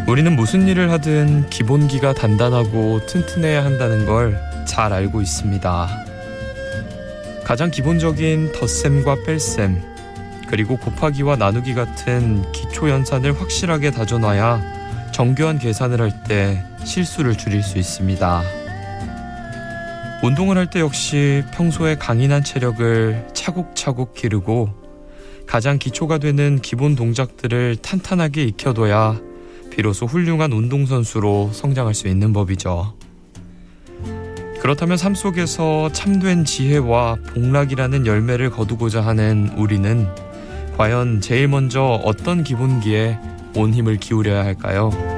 우리는 무슨 일을 하든 기본기가 단단하고 튼튼해야 한다는 걸 잘 알고 있습니다. 가장 기본적인 덧셈과 뺄셈, 그리고 곱하기와 나누기 같은 기초 연산을 확실하게 다져놔야 정교한 계산을 할 때 실수를 줄일 수 있습니다. 운동을 할 때 역시 평소에 강인한 체력을 차곡차곡 기르고 가장 기초가 되는 기본 동작들을 탄탄하게 익혀둬야 비로소 훌륭한 운동선수로 성장할 수 있는 법이죠. 그렇다면 삶 속에서 참된 지혜와 복락이라는 열매를 거두고자 하는 우리는 과연 제일 먼저 어떤 기본기에 온 힘을 기울여야 할까요?